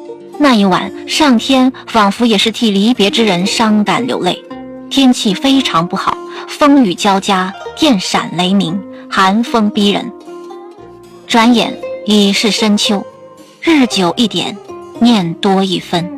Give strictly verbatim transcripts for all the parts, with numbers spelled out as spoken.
那一晚，上天仿佛也是替离别之人伤感流泪。天气非常不好，风雨交加，电闪雷鸣，寒风逼人。转眼已是深秋，日久一点，念多一分。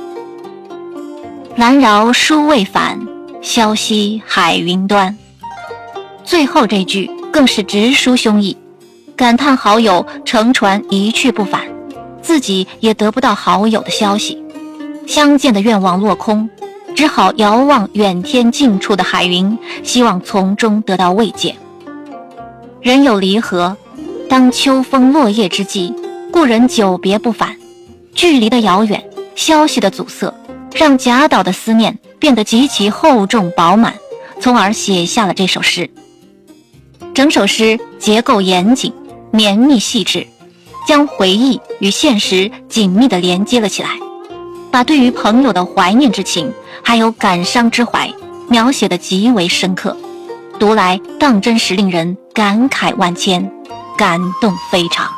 兰饶书未返，萧息海云端。最后这句更是直抒胸臆，感叹好友乘船一去不返，自己也得不到好友的消息，相见的愿望落空，只好遥望远天近处的海云，希望从中得到慰藉。人有离合，当秋风落叶之际，故人久别不返，距离的遥远，消息的阻塞，让贾岛的思念变得极其厚重饱满，从而写下了这首诗。整首诗结构严谨，绵密细致，将回忆与现实紧密地连接了起来，把对于朋友的怀念之情还有感伤之怀描写得极为深刻，读来当真实令人感慨万千，感动非常。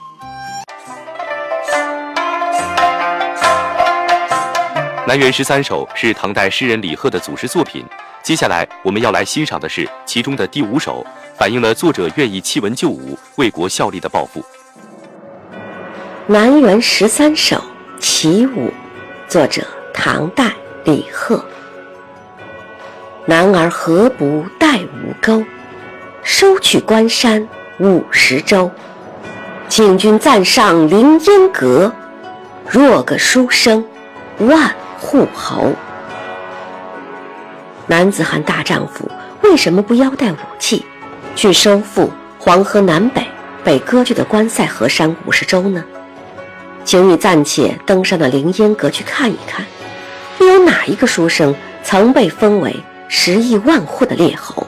南园十三首是唐代诗人李贺的祖诗作品，接下来我们要来欣赏的是其中的第五首，反映了作者愿意弃文就武、为国效力的抱负。 南园十三首其五，作者唐代李贺。男儿何不带吴钩，收取关山五十州。请君暂上凌烟阁，若个书生万户侯。男子汉大丈夫为什么不腰带武器，去收复黄河南北被割据的关塞河山五十州呢？请你暂且登上了凌烟阁去看一看，又有哪一个书生曾被封为十亿万户的列侯？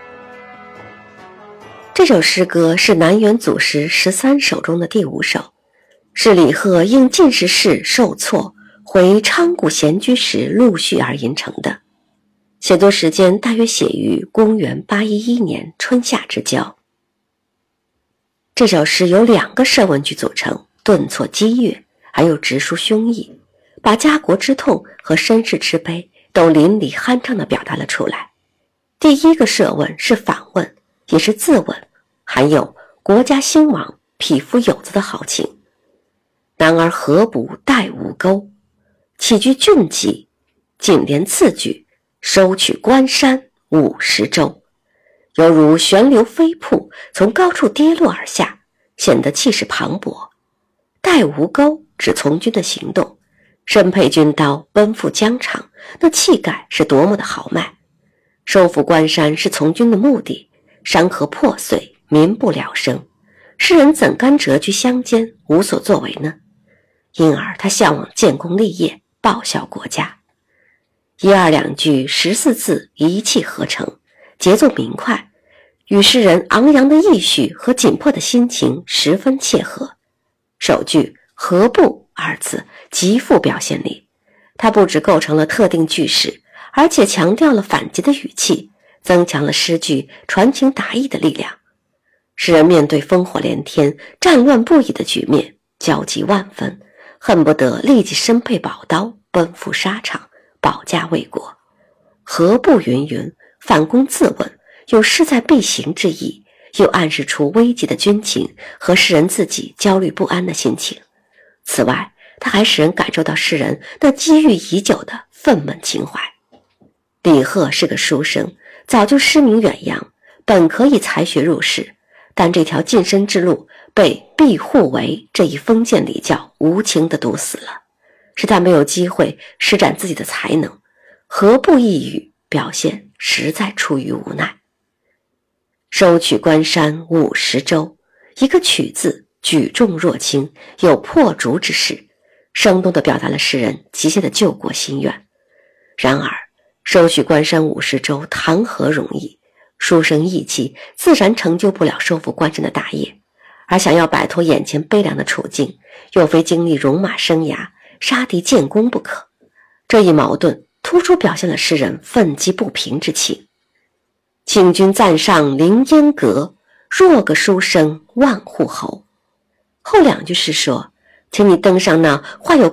这首诗歌是南园祖诗十三首中的第五首，是李贺因进士事受挫回昌谷闲居时陆续而吟成的，写作时间大约写于公元八一一年春夏之交。这首诗由两个设问句组成，顿挫激越，还有直抒胸臆，把家国之痛和身世之悲都淋漓酣畅地表达了出来。第一个设问是反问，也是自问，含有国家兴亡、匹夫有责的豪情。男儿何不带吴钩，起居峻己，紧连次句，收取关山五十州，犹如旋流飞瀑从高处跌落而下，显得气势磅礴。带吴钩指从军的行动，身佩军刀奔赴疆场，那气概是多么的豪迈。收复关山是从军的目的，山河破碎，民不聊生，诗人怎甘谪居乡间无所作为呢？因而他向往建功立业，报效国家。一二两句十四字一气呵成，节奏明快，与诗人昂扬的意绪和紧迫的心情十分切合。首句何不二字极富表现力，它不只构成了特定句式，而且强调了反击的语气，增强了诗句传情达意的力量。诗人面对烽火连天、战乱不已的局面，焦急万分，恨不得立即身佩宝刀奔赴沙场，保家卫国。何不云云，反攻自问，有势在必行之意，又暗示出危急的军情和诗人自己焦虑不安的心情。此外，他还使人感受到诗人那积郁已久的愤懑情怀。李贺是个书生，早就诗名远扬，本可以才学入仕，但这条晋升之路被庇护为这一封建礼教无情地堵死了，使他没有机会施展自己的才能。何不一语，表现实在出于无奈。收取关山五十州，一个取字举重若轻，有破竹之势，生动地表达了诗人急切的救国心愿。然而收取关山五十州谈何容易，书生意气自然成就不了收复关山的大业，而想要摆脱眼前悲凉的处境，又非经历戎马生涯杀敌建功不可。这一矛盾突出表现了诗人愤激不平之情。请君暂上凌烟阁，若个书生万户侯。后两句是说，请你登上那画有